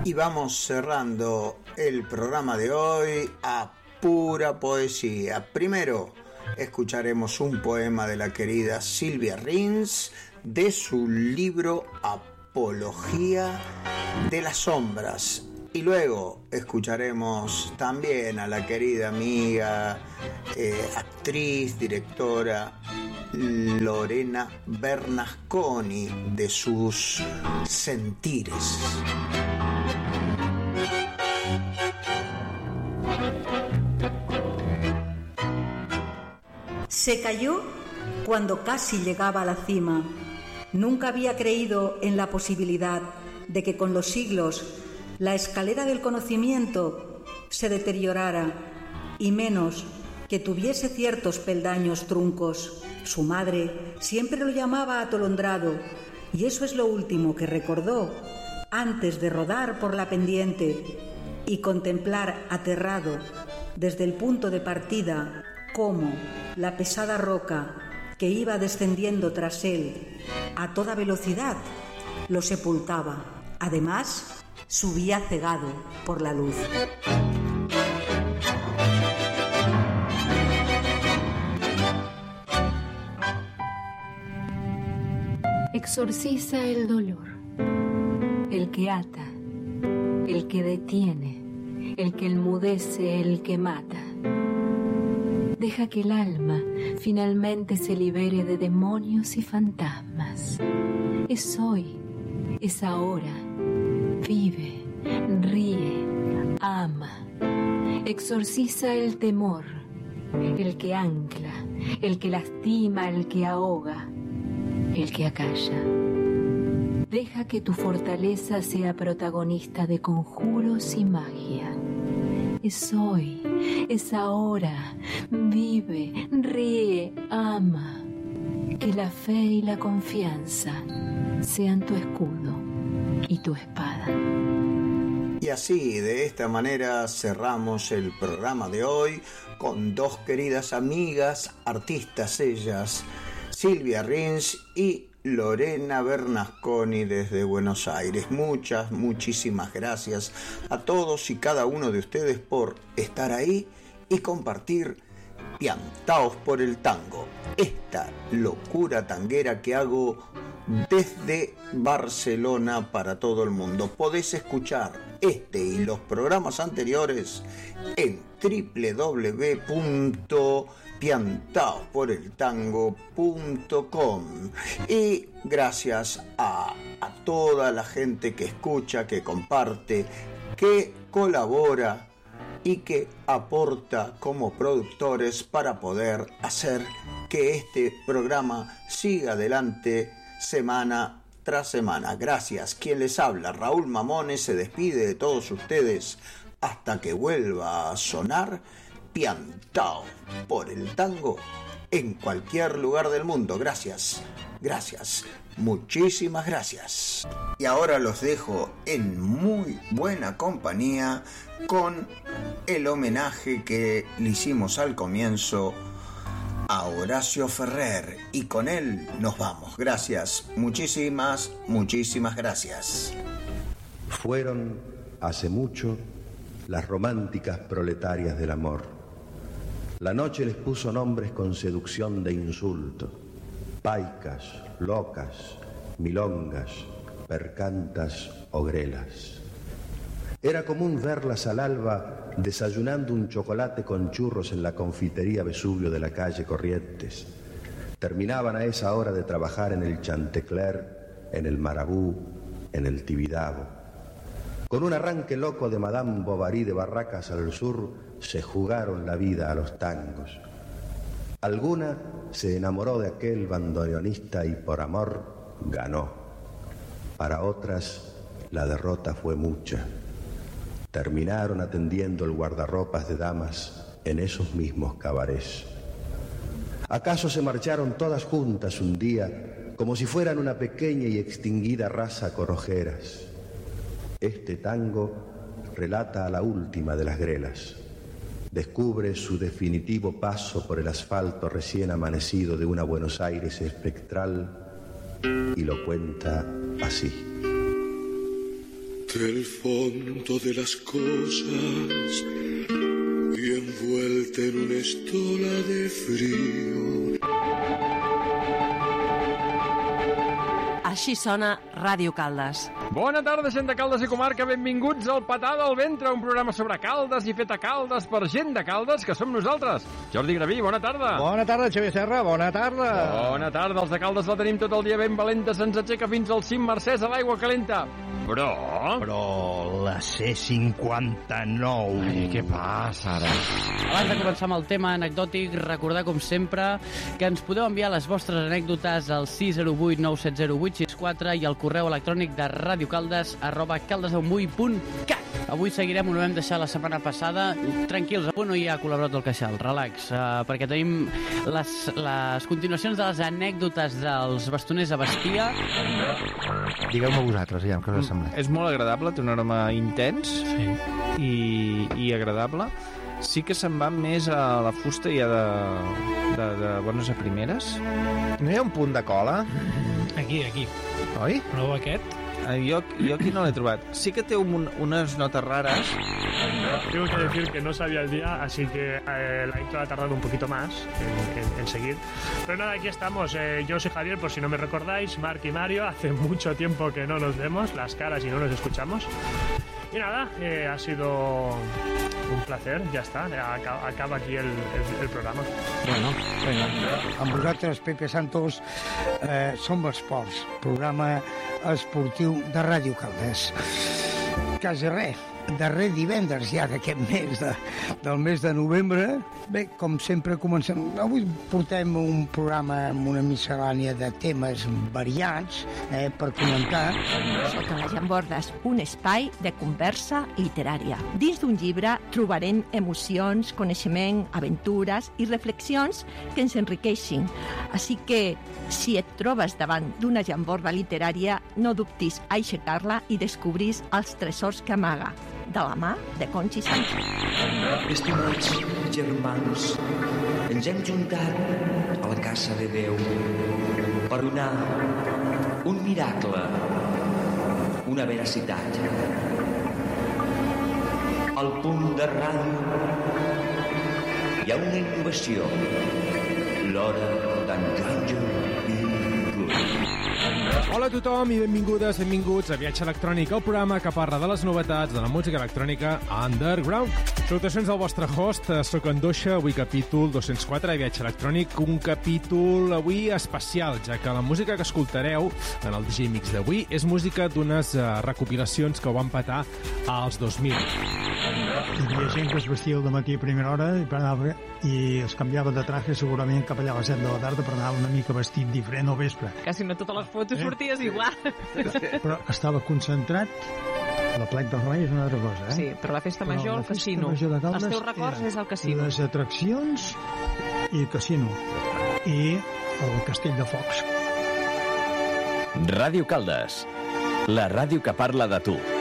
Y vamos cerrando el programa de hoy a pura poesía. Primero escucharemos un poema de la querida Silvia Rins de su libro Apología de las Sombras. Y luego escucharemos también a la querida amiga, actriz, directora Lorena Bernasconi de sus sentires. Se cayó cuando casi llegaba a la cima. Nunca había creído en la posibilidad de que con los siglos la escalera del conocimiento se deteriorara, y menos que tuviese ciertos peldaños truncos. Su madre siempre lo llamaba atolondrado, y eso es lo último que recordó antes de rodar por la pendiente y contemplar aterrado desde el punto de partida cómo la pesada roca que iba descendiendo tras él a toda velocidad lo sepultaba. Además, subía cegado por la luz. Exorciza el dolor, el que ata, el que detiene, el que enmudece, el que mata. Deja que el alma finalmente se libere de demonios y fantasmas. Es hoy, es ahora. Vive, ríe, ama. Exorciza el temor, el que ancla, el que lastima, el que ahoga, el que acalla. Deja que tu fortaleza sea protagonista de conjuros y magia. Es hoy, es ahora. Vive, ríe, ama. Que la fe y la confianza sean tu escudo y tu espada. Y así, de esta manera, cerramos el programa de hoy con dos queridas amigas, artistas ellas, Silvia Rins y Lorena Bernasconi desde Buenos Aires. Muchísimas gracias a todos y cada uno de ustedes por estar ahí y compartir Piantaos por el Tango, esta locura tanguera que hago desde Barcelona para todo el mundo. Podés escuchar este y los programas anteriores en www.piantaosporeltango.com. Y gracias a toda la gente que escucha, que comparte, que colabora y que aporta como productores para poder hacer que este programa siga adelante semana tras semana. Gracias. Quien les habla, Raúl Mamones, se despide de todos ustedes hasta que vuelva a sonar Piantao por el Tango en cualquier lugar del mundo. Gracias. Muchísimas gracias. Y ahora los dejo en muy buena compañía con el homenaje que le hicimos al comienzo a Horacio Ferrer, y con él nos vamos. Gracias, muchísimas gracias. Fueron hace mucho las románticas proletarias del amor. La noche les puso nombres con seducción de insulto: paicas, locas, milongas, percantas o grelas. Era común verlas al alba desayunando un chocolate con churros en la confitería Vesubio de la calle Corrientes. Terminaban a esa hora de trabajar en el Chantecler, en el Marabú, en el Tibidabo. Con un arranque loco de Madame Bovary de Barracas al Sur, se jugaron la vida a los tangos. Alguna se enamoró de aquel bandoneonista y por amor ganó. Para otras la derrota fue mucha. Terminaron atendiendo el guardarropas de damas en esos mismos cabarets. ¿Acaso se marcharon todas juntas un día como si fueran una pequeña y extinguida raza con ojeras? Este tango relata a la última de las grelas. Descubre su definitivo paso por el asfalto recién amanecido de una Buenos Aires espectral y lo cuenta así. del fondo de las cosas y envuelta en una estola de frío. Així sona Ràdio Caldes. Bona tarda, gent de Caldes i comarca. Benvinguts al Patada al Ventre, un programa sobre Caldes i fet a Caldes per gent de Caldes, que som nosaltres. Jordi Graví, bona tarda. Bona tarda, Xavier Serra, bona tarda. Bona tarda, els de Caldes la tenim tot el dia ben valenta, se'ns aixeca fins al cim Mercès a l'aigua calenta. Però la C59... Ai, què passa ara? Abans de començar amb el tema anecdòtic, recordar, com sempre, que ens podeu enviar les vostres anècdotes al 608 970 864 i al correu electrònic de radiocaldes@caldesdeumoll.cat. Avui seguirem on ho vam deixar la setmana passada. Tranquils, avui no hi ha col·laborat el queixal, relax, perquè tenim les continuacions de les anècdotes dels bastoners a Bastia. Digueu-me vosaltres, ja, què us sembla? És molt agradable, té un aroma intens i agradable. Sí que se'n va més a la fusta ja de bones a primeres. No hi ha un punt de cola? Aquí. Oi? Prova aquest. Jo aquí no l'he trobat. Sí que té unes notes rares. Tengo que decir que no sabía el día, así que la intro ha tardado un poquito más en seguir. Pero nada, aquí estamos. Yo soy Javier, por si no me recordáis, Marc y Mario. Hace mucho tiempo que no nos vemos las caras y no nos escuchamos. Y nada, ha sido un placer, ja està, acaba aquí el programa. Bueno, amb vosaltres, Pepe Santos, Som Esports, programa esportiu de Ràdio Caldes. Quasi res, darrer divendres ja d'aquest mes, del mes de novembre. Bé, com sempre comencem. Avui portem un programa amb una miscel·lània de temes variats per comentar. Sota les llambordes, un espai de conversa literària. Dins d'un llibre trobarem emocions, coneixement, aventures i reflexions que ens enriqueixin. Així que, si et trobes davant d'una llamborda literària, no dubtis a aixecar-la i descobris els tresors que amaga, de la mà de Conchi Sánchez. Estimats germans, ens hem juntat a la casa de Déu per donar un miracle, una veracitat. Al punt de ràdio hi ha una innovació, l'hora d'en Joan i Club. Hola a tothom i benvingudes, benvinguts a Viatge Electrònic, el programa que parla de les novetats de la música electrònica underground. Salutacions al vostre host, soc Andoixa, avui capítol 204 de Viatge Electrònic, un capítol avui especial, ja que la música que escoltareu en el DJ Mix d'avui és música d'unes recopilacions que ho van petar als 2000. Hi havia gent que es vestia al matí a primera hora i es canviava de traje segurament cap allà a les 7 de la tarda per anar una mica vestit diferent al vespre. Quasi no totes les fotos sorties igual. Però estava concentrat. La plec del Remei és una altra cosa, Sí, però la festa major, el casino. Els teus records és el casino. Les atraccions i el casino. I el castell de focs. Ràdio Caldes, la ràdio que parla de tu.